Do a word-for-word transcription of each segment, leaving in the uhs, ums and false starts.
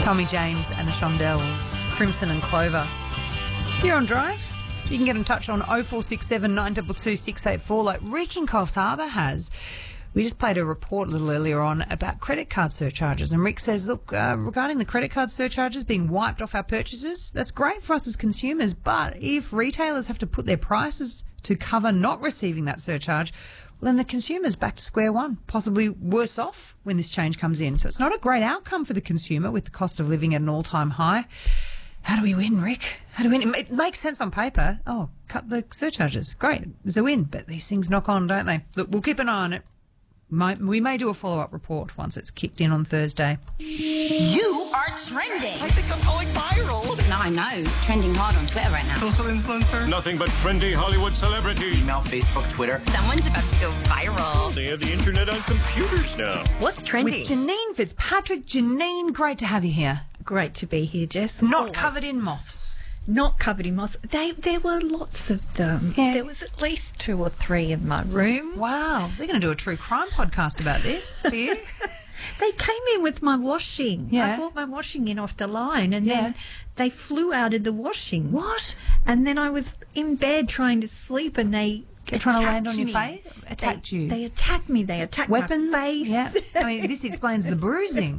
Tommy James and the Shondells, Crimson and Clover. You're on Drive. You can get in touch on oh four six seven, nine two two, six eight four like Rick in Coffs Harbour has. We just played a report a little earlier on about credit card surcharges, and Rick says, look, uh, regarding the credit card surcharges being wiped off our purchases, that's great for us as consumers, but if retailers have to put their prices to cover not receiving that surcharge, well, then the consumer's back to square one, possibly worse off when this change comes in. So it's not a great outcome for the consumer with the cost of living at an all-time high. How do we win, Rick? How do we win? It makes sense on paper. Oh, cut the surcharges. Great. It's a win. But these things knock on, don't they? Look, we'll keep an eye on it. Might, we may do a follow-up report once it's kicked in on Thursday. You are trending. I think I'm going viral. No, I know. Trending hard on Twitter right now. Social influencer. Nothing but trendy Hollywood celebrity. Email, Facebook, Twitter. Someone's about to go viral. They have the internet on computers now. What's trending? With Janine Fitzpatrick. Janine, great to have you here. Great to be here, Jess. Not Always. covered in moths. Not covered in moss. They, there were lots of them. Yeah. There was at least two or three in my room. Wow. We're going to do a true crime podcast about this for you. They came in with my washing. Yeah. I brought my washing in off the line, and Yeah. then they flew out of the washing. What? And then I was in bed trying to sleep, and they They're trying to land on your attacked me. face? Attacked They- you? They attacked me. They attacked Weapons? my face. Yeah. I mean, this explains the bruising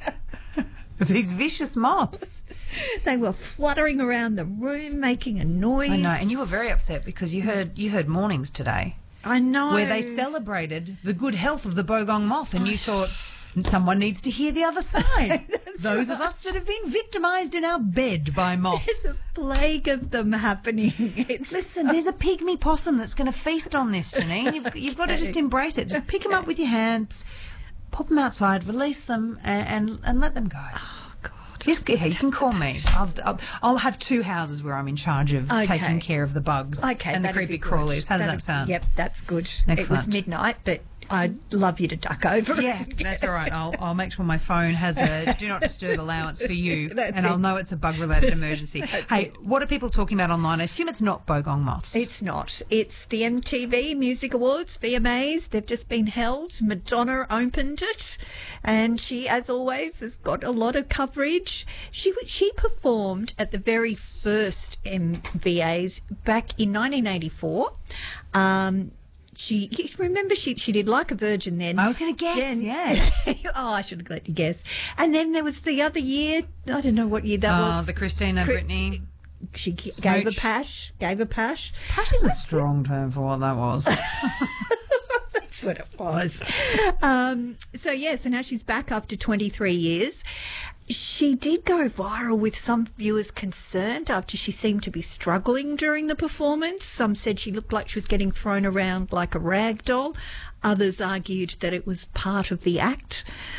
of these vicious moths. They were fluttering around the room, making a noise. I know, and you were very upset because you heard you heard mornings today I know. where they celebrated the good health of the bogong moth, and you thought someone needs to hear the other side. Those of us that have been victimised in our bed by There's moths. a plague of them happening. It's Listen, there's a pigmy possum that's going to feast on this, Janine. You've, you've got to just embrace it. Just pick them up with your hands, pop them outside, release them, and and, and let them go. Oh, God. Just, yeah, you can call me. I'll, I'll, I'll have two houses where I'm in charge of Okay. taking care of the bugs Okay, and the that'd creepy be good. crawlies. How does That'd- that sound? Yep, that's good. It was Excellent. midnight, but I'd love you to duck over. Yeah, that's all right. I'll, I'll make sure my phone has a do not disturb allowance for you, That's and I'll it. know it's a bug-related emergency. That's Hey, it. what are people talking about online? I assume it's not bogong moths. It's not. It's the M T V Music Awards, V M As. They've just been held. Madonna opened it, and she, as always, has got a lot of coverage. She she performed at the very first M V As back in nineteen eighty-four. Um, She you remember she she did Like a Virgin then. I was going to guess, Then- yeah. oh, I should have let you guess. And then there was the other year. I don't know what year that Oh, was. the Christina Cri- Britney. She g- gave a Smooch. pash. Gave a pash. Pash is a strong term for what that was. That's what it was. Um, so, yeah, so now she's back after twenty-three years. She did go viral with some viewers concerned after she seemed to be struggling during the performance. Some said she looked like she was getting thrown around like a rag doll. Others argued that it was part of the act.